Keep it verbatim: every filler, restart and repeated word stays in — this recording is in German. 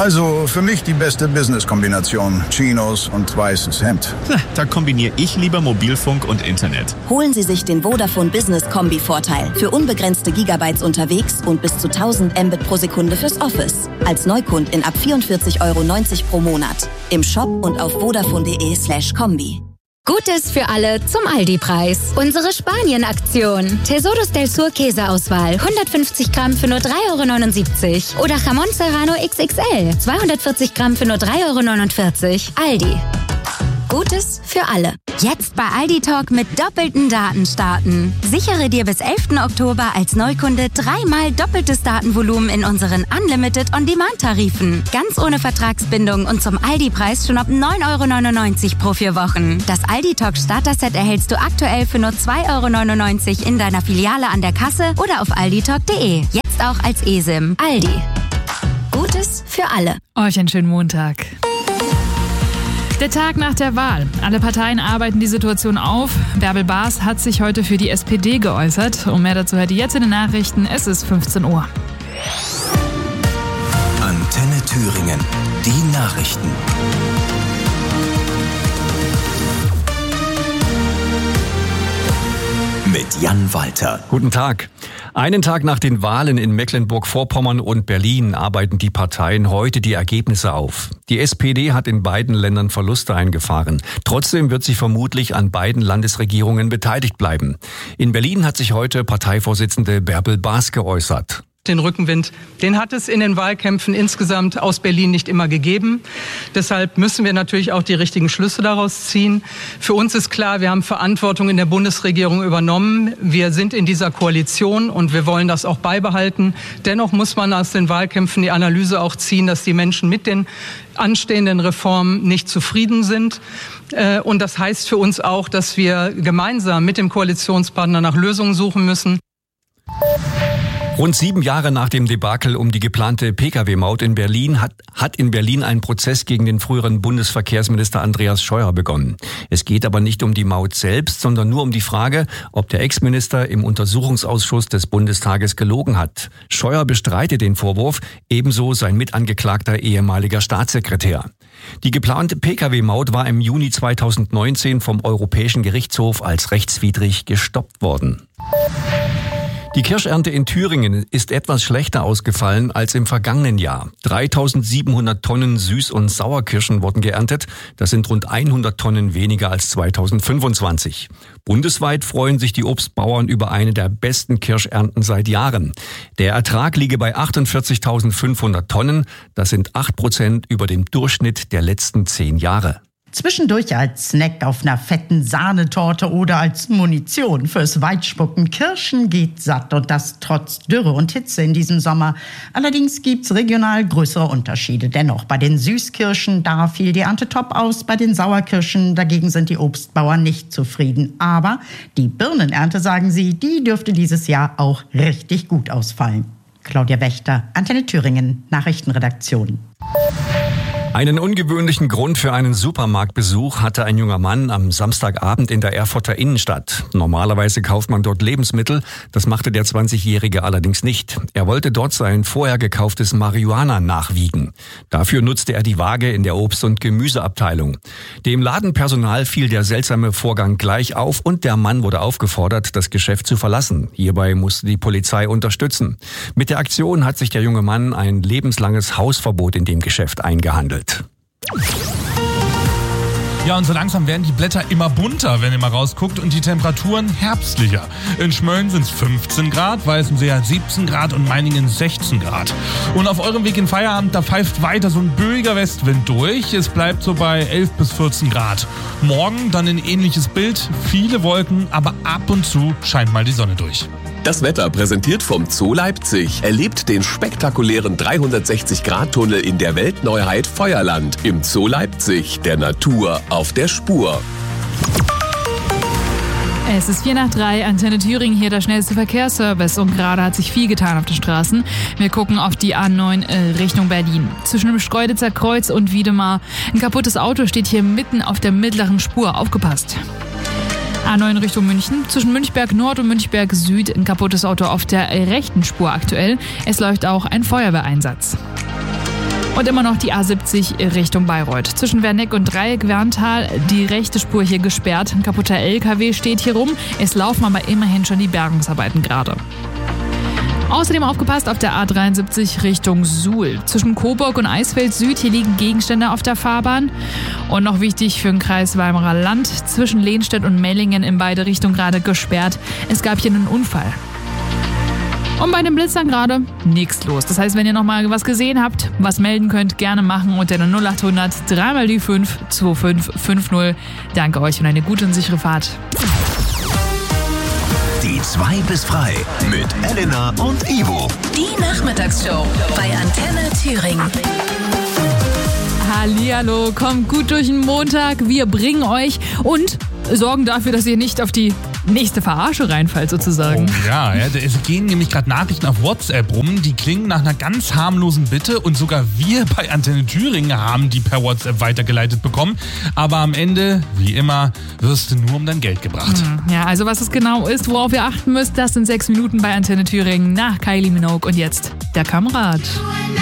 Also für mich die beste Business-Kombination. Chinos und weißes Hemd. Da kombiniere ich lieber Mobilfunk und Internet. Holen Sie sich den Vodafone Business Kombi-Vorteil. Für unbegrenzte Gigabytes unterwegs und bis zu tausend Mbit pro Sekunde fürs Office. Als Neukund in ab vierundvierzig Euro neunzig pro Monat. Im Shop und auf vodafone.de slash Kombi. Gutes für alle zum Aldi-Preis. Unsere Spanien-Aktion. Tesoros del Sur Käseauswahl. hundertfünfzig Gramm für nur drei Euro neunundsiebzig. Oder Jamón Serrano X X L. zweihundertvierzig Gramm für nur drei Euro neunundvierzig. Aldi. Gutes für alle. Jetzt bei Aldi Talk mit doppelten Daten starten. Sichere dir bis elften Oktober als Neukunde dreimal doppeltes Datenvolumen in unseren Unlimited On-Demand-Tarifen. Ganz ohne Vertragsbindung und zum Aldi-Preis schon ab neun Euro neunundneunzig pro vier Wochen. Das Aldi Talk Starter-Set erhältst du aktuell für nur zwei Euro neunundneunzig in deiner Filiale an der Kasse oder auf alditalk punkt de. Jetzt auch als eSIM. Aldi. Gutes für alle. Euch einen schönen Montag. Der Tag nach der Wahl. Alle Parteien arbeiten die Situation auf. Bärbel Baas hat sich heute für die S P D geäußert. Und mehr dazu hört ihr jetzt in den Nachrichten. Es ist fünfzehn Uhr. Antenne Thüringen. Die Nachrichten. Mit Jan Walter. Guten Tag. Einen Tag nach den Wahlen in Mecklenburg-Vorpommern und Berlin arbeiten die Parteien heute die Ergebnisse auf. Die S P D hat in beiden Ländern Verluste eingefahren. Trotzdem wird sie vermutlich an beiden Landesregierungen beteiligt bleiben. In Berlin hat sich heute Parteivorsitzende Bärbel Baas geäußert. Den Rückenwind, den hat es in den Wahlkämpfen insgesamt aus Berlin nicht immer gegeben. Deshalb müssen wir natürlich auch die richtigen Schlüsse daraus ziehen. Für uns ist klar, wir haben Verantwortung in der Bundesregierung übernommen. Wir sind in dieser Koalition und wir wollen das auch beibehalten. Dennoch muss man aus den Wahlkämpfen die Analyse auch ziehen, dass die Menschen mit den anstehenden Reformen nicht zufrieden sind. Und das heißt für uns auch, dass wir gemeinsam mit dem Koalitionspartner nach Lösungen suchen müssen. Rund sieben Jahre nach dem Debakel um die geplante Pkw-Maut in Berlin hat, hat in Berlin ein Prozess gegen den früheren Bundesverkehrsminister Andreas Scheuer begonnen. Es geht aber nicht um die Maut selbst, sondern nur um die Frage, ob der Ex-Minister im Untersuchungsausschuss des Bundestages gelogen hat. Scheuer bestreitet den Vorwurf, ebenso sein mitangeklagter ehemaliger Staatssekretär. Die geplante Pkw-Maut war im Juni zweitausendneunzehn vom Europäischen Gerichtshof als rechtswidrig gestoppt worden. Die Kirschernte in Thüringen ist etwas schlechter ausgefallen als im vergangenen Jahr. dreitausendsiebenhundert Tonnen Süß- und Sauerkirschen wurden geerntet. Das sind rund hundert Tonnen weniger als zweitausendfünfundzwanzig. Bundesweit freuen sich die Obstbauern über eine der besten Kirschernten seit Jahren. Der Ertrag liege bei achtundvierzigtausendfünfhundert Tonnen. Das sind acht Prozent über dem Durchschnitt der letzten zehn Jahre. Zwischendurch als Snack auf einer fetten Sahnetorte oder als Munition fürs Weitspucken. Kirschen geht satt und das trotz Dürre und Hitze in diesem Sommer. Allerdings gibt's regional größere Unterschiede. Dennoch, bei den Süßkirschen, da fiel die Ernte top aus. Bei den Sauerkirschen dagegen sind die Obstbauern nicht zufrieden. Aber die Birnenernte, sagen sie, die dürfte dieses Jahr auch richtig gut ausfallen. Claudia Wächter, Antenne Thüringen, Nachrichtenredaktion. Einen ungewöhnlichen Grund für einen Supermarktbesuch hatte ein junger Mann am Samstagabend in der Erfurter Innenstadt. Normalerweise kauft man dort Lebensmittel, das machte der zwanzigjährige allerdings nicht. Er wollte dort sein vorher gekauftes Marihuana nachwiegen. Dafür nutzte er die Waage in der Obst- und Gemüseabteilung. Dem Ladenpersonal fiel der seltsame Vorgang gleich auf und der Mann wurde aufgefordert, das Geschäft zu verlassen. Hierbei musste die Polizei unterstützen. Mit der Aktion hat sich der junge Mann ein lebenslanges Hausverbot in dem Geschäft eingehandelt. Ja, und so langsam werden die Blätter immer bunter, wenn ihr mal rausguckt, und die Temperaturen herbstlicher. In Schmölln sind es fünfzehn Grad, Weißensee hat siebzehn Grad und Meiningen sechzehn Grad. Und auf eurem Weg in Feierabend, da pfeift weiter so ein böiger Westwind durch. Es bleibt so bei elf bis vierzehn Grad. Morgen dann ein ähnliches Bild, viele Wolken, aber ab und zu scheint mal die Sonne durch. Das Wetter präsentiert vom Zoo Leipzig. Erlebt den spektakulären dreihundertsechzig Grad Tunnel in der Weltneuheit Feuerland. Im Zoo Leipzig, der Natur auf der Spur. Es ist vier nach drei, Antenne Thüringen, hier der schnellste Verkehrsservice, und gerade hat sich viel getan auf den Straßen. Wir gucken auf die A neun äh, Richtung Berlin. Zwischen dem Schkeuditzer Kreuz und Wiedemar. Ein kaputtes Auto steht hier mitten auf der mittleren Spur. Aufgepasst. A neun Richtung München. Zwischen Münchberg Nord und Münchberg Süd ein kaputtes Auto auf der rechten Spur aktuell. Es läuft auch ein Feuerwehreinsatz. Und immer noch die A siebzig Richtung Bayreuth. Zwischen Werneck und Dreieck-Werntal die rechte Spur hier gesperrt. Ein kaputter L K W steht hier rum. Es laufen aber immerhin schon die Bergungsarbeiten gerade. Außerdem aufgepasst auf der A dreiundsiebzig Richtung Suhl. Zwischen Coburg und Eisfeld Süd, hier liegen Gegenstände auf der Fahrbahn. Und noch wichtig für den Kreis Weimarer Land, zwischen Lehnstedt und Mellingen in beide Richtungen gerade gesperrt. Es gab hier einen Unfall. Und bei den Blitzern gerade nichts los. Das heißt, wenn ihr noch mal was gesehen habt, was melden könnt, gerne machen unter der null acht hundert drei mal die fünf zwei fünf fünf null. Danke euch und eine gute und sichere Fahrt. Die zwei bis frei mit Elena und Ivo. Die Nachmittagsshow bei Antenne Thüringen. Hallihallo, kommt gut durch den Montag. Wir bringen euch und sorgen dafür, dass ihr nicht auf die nächste Verarsche reinfallt sozusagen. Oh, ja, ja, es gehen nämlich gerade Nachrichten auf WhatsApp rum, die klingen nach einer ganz harmlosen Bitte und sogar wir bei Antenne Thüringen haben die per WhatsApp weitergeleitet bekommen. Aber am Ende, wie immer, wirst du nur um dein Geld gebracht. Ja, also was es genau ist, worauf ihr achten müsst, das sind sechs Minuten bei Antenne Thüringen nach Kylie Minogue und jetzt der Kamerad.